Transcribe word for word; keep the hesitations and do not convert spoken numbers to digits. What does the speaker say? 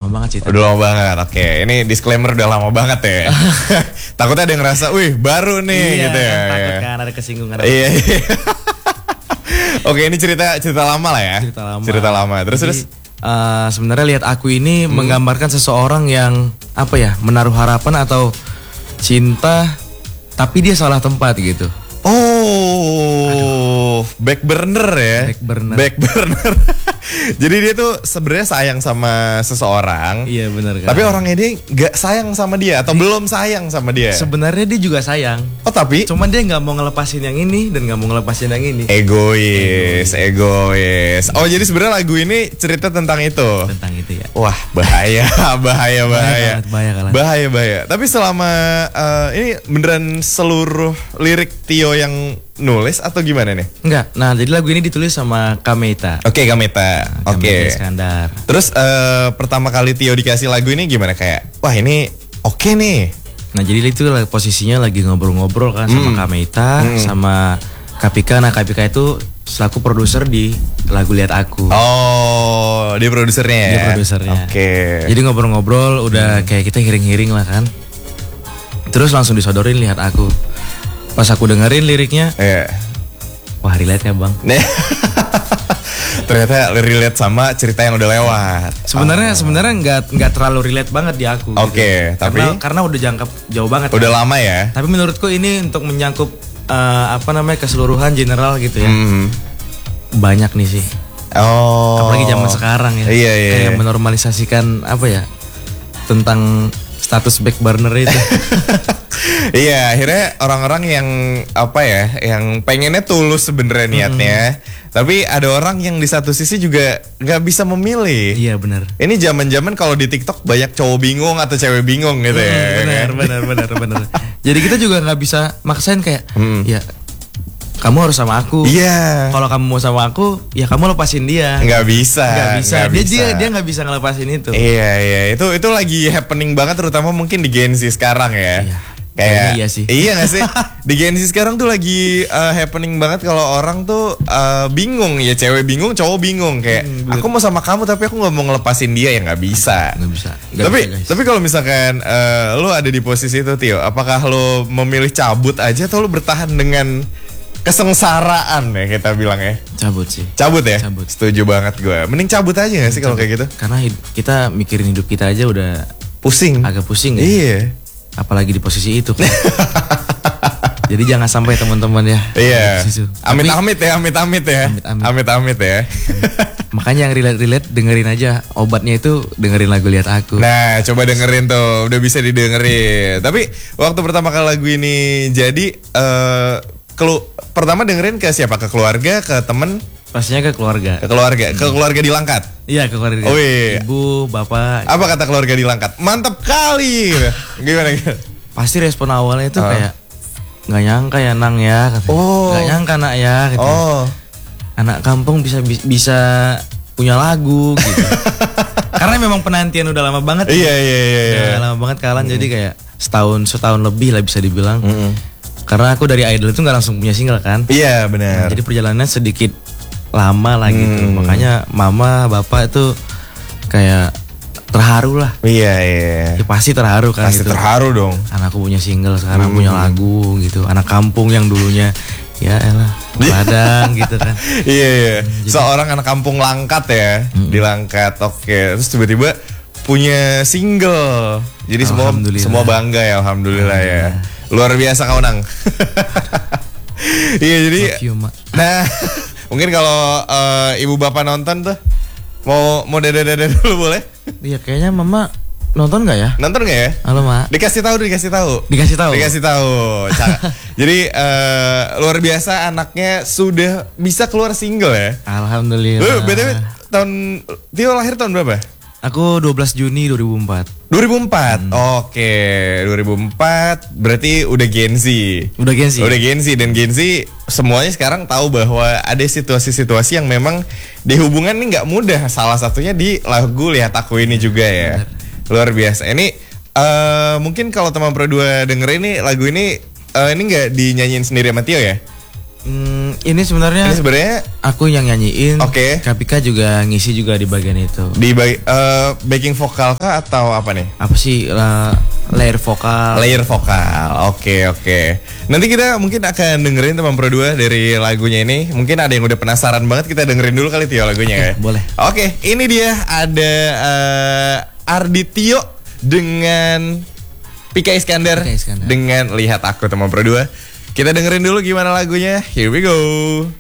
banget sih. Udah lama banget. Oke, ini disclaimer udah lama banget ya. Takutnya ada yang ngerasa, wih baru nih iya, gitu ya. Kan, takut ya. kan ada kesinggungan. Iya. Oke, ini cerita cerita lama lah ya. Cerita lama. Cerita lama. Terus Jadi, terus. Uh, sebenarnya lihat aku ini hmm. menggambarkan seseorang yang apa ya, menaruh harapan atau cinta, tapi dia salah tempat gitu. Oh, back burner ya. Back burner. Back burner. Jadi dia tuh sebenarnya sayang sama seseorang. Iya benar kan. Tapi orang ini nggak sayang sama dia atau belum sayang sama dia. Sebenarnya dia juga sayang. Oh tapi? Cuman dia nggak mau ngelepasin yang ini dan nggak mau ngelepasin yang ini. Egois, egois. Oh jadi sebenarnya lagu ini cerita tentang itu. Tentang itu ya. Wah bahaya, bahaya, bahaya. Bahaya bahaya. Bahaya, bahaya. Tapi selama uh, ini beneran seluruh lirik Tio yang nulis atau gimana nih? Enggak. Nah, jadi lagu ini ditulis sama Kameta. Oke, okay, Kameta. Nah, Oke. Okay. Iskandar. Terus uh, pertama kali Tio dikasih lagu ini gimana, kayak wah ini oke okay nih. Nah, jadi itu posisinya lagi ngobrol-ngobrol kan sama hmm. Kameta, hmm. sama Kapika. Nah, Kapika itu selaku produser di lagu Lihat Aku. Oh, dia produsernya ya? Dia produsernya. Oke. Okay. Jadi ngobrol-ngobrol udah hmm. kayak kita hiring-hiring lah kan. Terus langsung disodorin Lihat Aku. Pas aku dengerin liriknya, yeah. wah relate ya bang. Ternyata relate sama cerita yang udah lewat. Sebenarnya oh. sebenarnya nggak nggak terlalu relate banget di aku. Oke, okay, gitu. tapi karena, karena udah jangkap jauh banget. Udah kan. lama ya. Tapi menurutku ini untuk menyangkut uh, apa namanya keseluruhan general gitu ya. Mm. Banyak nih sih. Oh. Apalagi zaman sekarang ya. Iya, iya. Kayak menormalisasikan apa ya tentang status back burner itu. Iya, akhirnya orang-orang yang apa ya, yang pengennya tulus sebenarnya niatnya, hmm. tapi ada orang yang di satu sisi juga nggak bisa memilih. Iya benar. Ini zaman-zaman kalau di TikTok banyak cowok bingung atau cewek bingung gitu hmm, ya. Benar, kan? benar, benar, benar. Jadi kita juga nggak bisa maksain kayak, hmm. ya kamu harus sama aku. Iya. Kalau kamu mau sama aku, ya kamu lepasin dia. Nggak bisa. Nggak bisa. Nggak dia bisa. dia dia nggak bisa ngelepasin itu. Iya iya. Itu itu lagi happening banget, terutama mungkin di Gen Z sekarang ya. Iya. Kayak iya sih. Iya gak sih? Di Gen Z sekarang tuh lagi uh, happening banget kalau orang tuh uh, bingung ya, cewek bingung, cowok bingung kayak hmm, aku mau sama kamu tapi aku nggak mau ngelepasin dia, ya nggak bisa. Nggak bisa. Gak tapi bisa, tapi kalau misalkan uh, lo ada di posisi itu Tio, apakah lo memilih cabut aja atau lo bertahan dengan kesengsaraan ya kita bilang ya? Cabut sih. Cabut ya? Cabut. Setuju banget gue. Mending cabut aja gak sih kalau kayak gitu? Karena kita mikirin hidup kita aja udah pusing. Agak pusing ya. Iya. Apalagi di posisi itu kan. Jadi jangan sampai teman-teman ya. Iya. Amit-amit ya, amit-amit ya. Amit-amit ya. Makanya yang relate-relate dengerin aja obatnya itu, dengerin lagu Lihat Aku. Nah, coba dengerin tuh, udah bisa didengerin. Tapi waktu pertama kali lagu ini jadi uh, kelu pertama dengerin ke siapa? Ke keluarga, ke temen? Pastinya ke keluarga. Ke keluarga, ke keluarga di Langkat. Iya, ke keluarga. Oh, iya. Ibu, bapak. Apa kata keluarga di Langkat? Mantap kali. Gimana gitu? Pasti respon awalnya itu uh. kayak nggak nyangka ya Nang ya, katanya. Oh. Nggak nyangka nak ya, katanya. Oh. Anak kampung bisa bisa punya lagu gitu. Karena memang penantian udah lama banget. Iya, iya, iya, iya. Udah lama banget kalan, mm. jadi kayak setahun setahun lebih lah bisa dibilang. Mm -hmm. Karena aku dari Idol itu nggak langsung punya single kan. Iya, benar. Nah, jadi perjalanannya sedikit lama lah gitu. Hmm. Makanya mama, bapak itu kayak terharu lah. Iya, iya. Ya, pasti terharu kan. Pasti gitu. terharu dong. Anakku punya single, sekarang hmm. punya lagu gitu. Anak kampung yang dulunya ya elah ladang gitu kan. Iya, iya. Hmm, seorang anak kampung Langkat ya, hmm. di Langkat. Oke, terus tiba-tiba punya single. Jadi semua semua bangga ya, alhamdulillah, alhamdulillah. ya. Luar biasa kau Nang. Iya, jadi you, nah mungkin kalau uh, ibu bapak nonton tuh mau mau dada-dada dulu boleh? Iya, kayaknya mama nonton nggak ya? Nonton nggak ya? Halo mak. Dikasih tahu, dikasih tahu. Dikasih tahu. Dikasih tahu. Jadi uh, luar biasa anaknya sudah bisa keluar single ya. Alhamdulillah. Lu B T W tahun Tio lahir tahun berapa? Aku dua belas Juni dua ribu empat. dua ribu empat. Hmm. Oke, dua ribu empat berarti udah Gen Z. Udah Gen Z. Udah Gen Z dan Gen Z semuanya sekarang tahu bahwa ada situasi-situasi yang memang di hubungan ini nggak mudah. Salah satunya di lagu Lihat Aku ini juga ya. Bener. Luar biasa. Ini uh, mungkin kalau teman Pro dua denger ini lagu ini uh, ini nggak dinyanyiin sendiri sama Tio ya? Hmm, ini sebenarnya Ini sebenarnya aku yang nyanyiin. Oke. Kapika juga ngisi juga di bagian itu. di bagi, eh, backing vokal kah atau apa nih? Apa sih la- layer vokal? Layer vokal. Oke, oke. Nanti kita mungkin akan dengerin teman Pro dua dari lagunya ini. Mungkin ada yang udah penasaran banget, kita dengerin dulu kali Tio lagunya ya. Boleh. Oke, ini dia ada eh, Ardi Tio dengan Pika Iskandar, Pika Iskandar. dengan Lihat Aku teman Pro dua. Kita dengerin dulu gimana lagunya. Here we go.